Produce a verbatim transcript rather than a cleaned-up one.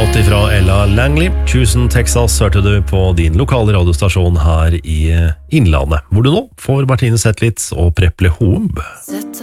låt fra Ella Langley. Houston, Texas, hørte du på din lokale radiostasjon her i Innlandet, hvor du nå får Martine Zetlitz og Preple Hoem.